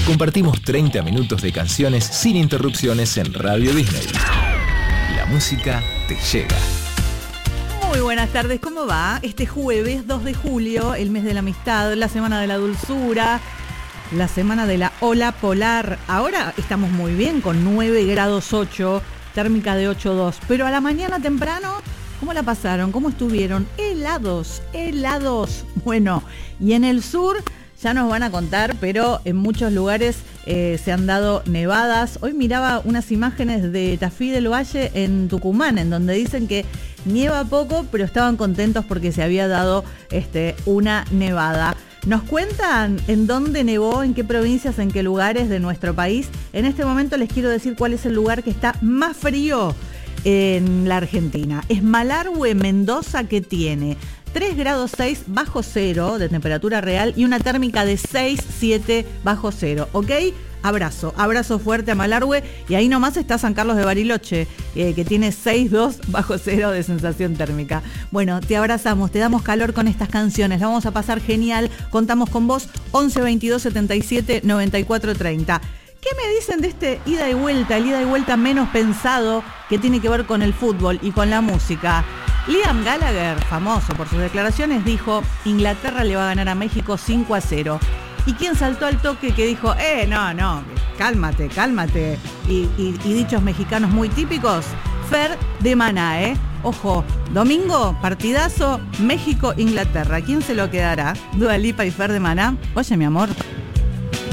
compartimos 30 minutos de canciones sin interrupciones en Radio Disney. La música te llega. Muy buenas tardes, ¿cómo va? Este jueves 2 de julio, el mes de la amistad, la semana de la dulzura, la semana de la ola polar. Ahora estamos muy bien con 9 grados 8, térmica de 8,2. Pero a la mañana temprano, ¿cómo la pasaron? ¿Cómo estuvieron? Helados. Bueno, y en el sur ya nos van a contar, pero en muchos lugares se han dado nevadas. Hoy miraba unas imágenes de Tafí del Valle en Tucumán, en donde dicen que nieva poco, pero estaban contentos porque se había dado una nevada. Nos cuentan en dónde nevó, en qué provincias, en qué lugares de nuestro país. En este momento les quiero decir cuál es el lugar que está más frío en la Argentina. Es Malargüe, Mendoza, que tiene 3 grados 6 bajo cero de temperatura real y una térmica de 6,7 bajo cero, ¿ok? Abrazo fuerte a Malargüe, y ahí nomás está San Carlos de Bariloche, que tiene 6,2 bajo cero de sensación térmica. Bueno, te abrazamos, te damos calor con estas canciones, la vamos a pasar genial, contamos con vos, 11 22 77 94 30. ¿Qué me dicen de este ida y vuelta, el ida y vuelta menos pensado que tiene que ver con el fútbol y con la música? Liam Gallagher, famoso por sus declaraciones, dijo: Inglaterra le va a ganar a México 5-0. ¿Y quién saltó al toque que dijo, no, cálmate? Y dichos mexicanos muy típicos, Fer de Maná, Ojo, domingo, partidazo, México-Inglaterra. ¿Quién se lo quedará? Dua Lipa y Fer de Maná. Oye, mi amor.